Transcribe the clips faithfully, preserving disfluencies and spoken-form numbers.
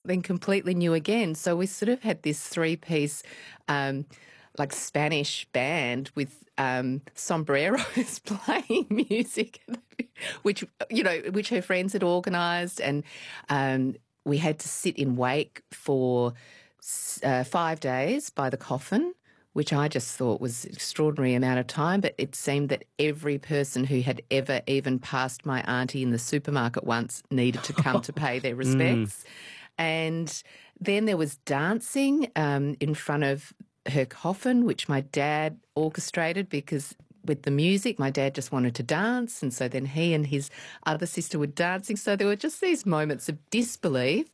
then completely new again. So we sort of had this three-piece, um, like Spanish band with um, sombreros playing music, which, you know, which her friends had organised, and um, we had to sit in wake for uh, five days by the coffin, which I just thought was an extraordinary amount of time, but it seemed that every person who had ever even passed my auntie in the supermarket once needed to come to pay their respects. Mm. And then there was dancing um, in front of her coffin, which my dad orchestrated because with the music, my dad just wanted to dance, and so then he and his other sister were dancing. So there were just these moments of disbelief,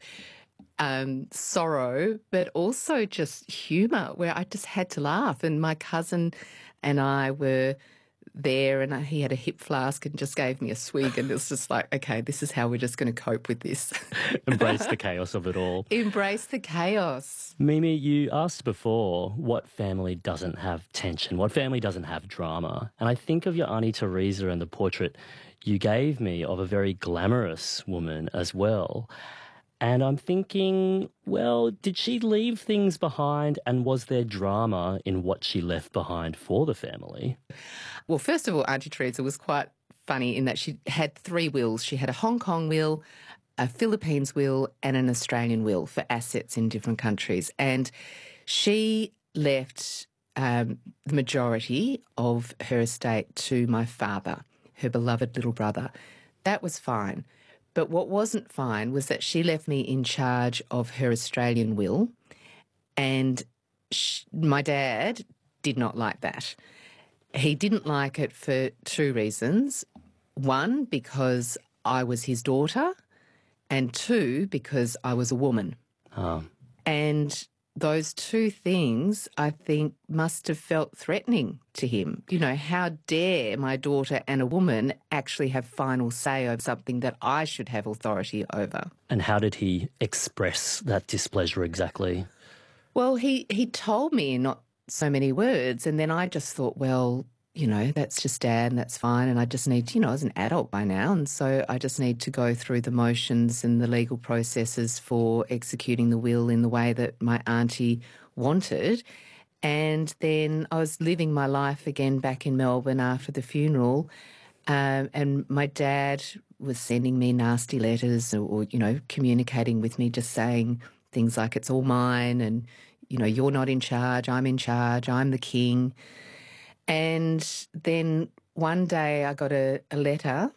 Um, sorrow, but also just humour where I just had to laugh. And my cousin and I were there, and he had a hip flask and just gave me a swig, and it was just like, okay, this is how we're just going to cope with this. Embrace the chaos of it all. Embrace the chaos. Mimi, you asked before what family doesn't have tension, what family doesn't have drama. And I think of your Auntie Teresa and the portrait you gave me of a very glamorous woman as well. And I'm thinking, well, did she leave things behind, and was there drama in what she left behind for the family? Well, first of all, Auntie Teresa was quite funny in that she had three wills. She had a Hong Kong will, a Philippines will, and an Australian will for assets in different countries. And she left um, the majority of her estate to my father, her beloved little brother. That was fine. But what wasn't fine was that she left me in charge of her Australian will, and she, my dad did not like that. He didn't like it for two reasons. One, because I was his daughter, and two, because I was a woman. Oh. And those two things, I think, must have felt threatening to him. You know, how dare my daughter and a woman actually have final say over something that I should have authority over? And how did he express that displeasure exactly? Well, he, he told me in not so many words, and then I just thought, well, you know, that's just Dad and that's fine, and I just need to, you know, I was an adult by now, and so I just need to go through the motions and the legal processes for executing the will in the way that my auntie wanted. And then I was living my life again back in Melbourne after the funeral, um, and my dad was sending me nasty letters or, or, you know, communicating with me, just saying things like, it's all mine, and, you know, you're not in charge, I'm in charge, I'm the king. And then one day I got a, a letter.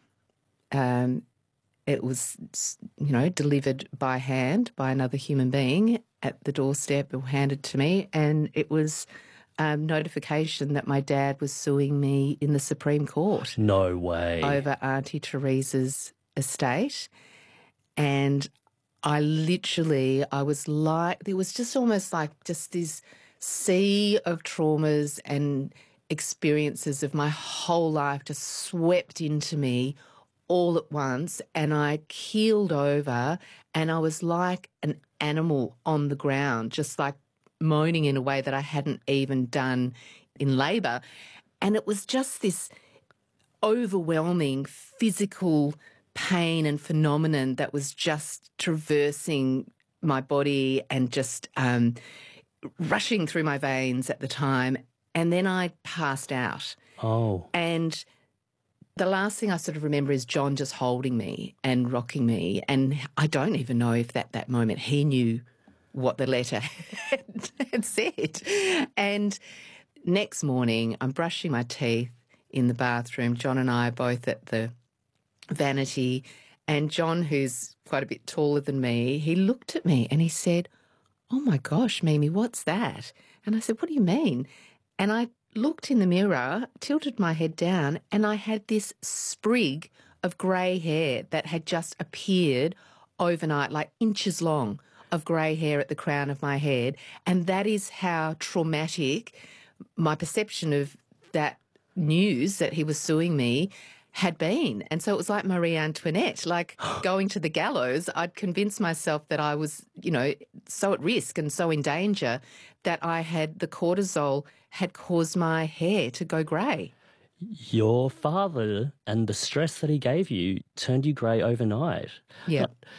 Um, it was, you know, delivered by hand by another human being at the doorstep or handed to me, and it was um, notification that my dad was suing me in the Supreme Court. No way. Over Auntie Teresa's estate. And I literally, I was like, there was just almost like just this sea of traumas and experiences of my whole life just swept into me all at once, and I keeled over, and I was like an animal on the ground, just like moaning in a way that I hadn't even done in labour. And it was just this overwhelming physical pain and phenomenon that was just traversing my body and just um, rushing through my veins at the time. And then I passed out. Oh. And the last thing I sort of remember is John just holding me and rocking me. And I don't even know if at that moment he knew what the letter had, had said. And next morning, I'm brushing my teeth in the bathroom. John and I are both at the vanity. And John, who's quite a bit taller than me, he looked at me and he said, "Oh my gosh, Mimi, what's that?" And I said, "What do you mean?" And I looked in the mirror, tilted my head down, and I had this sprig of grey hair that had just appeared overnight, like inches long of grey hair at the crown of my head. And that is how traumatic my perception of that news that he was suing me had been. And so it was like Marie Antoinette, like going to the gallows. I'd convinced myself that I was, you know, so at risk and so in danger that I had, the cortisol had caused my hair to go grey. Your father and the stress that he gave you turned you grey overnight. Yeah. But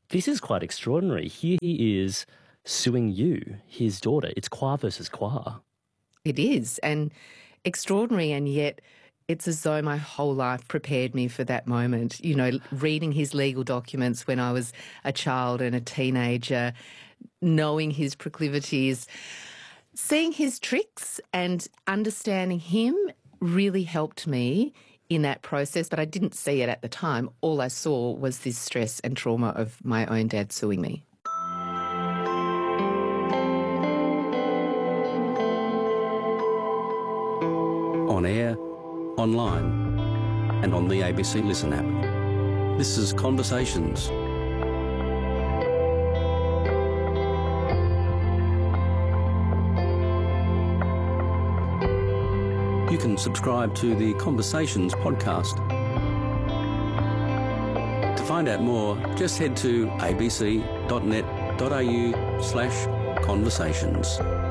this is quite extraordinary. Here he is suing you, his daughter. It's Qua versus Qua. It is, and extraordinary, and yet it's as though my whole life prepared me for that moment. You know, reading his legal documents when I was a child and a teenager, knowing his proclivities, seeing his tricks and understanding him really helped me in that process, but I didn't see it at the time. All I saw was this stress and trauma of my own dad suing me. On air, online, and on the A B C Listen app. This is Conversations. You can subscribe to the Conversations podcast. To find out more, just head to abc.net.au slash conversations.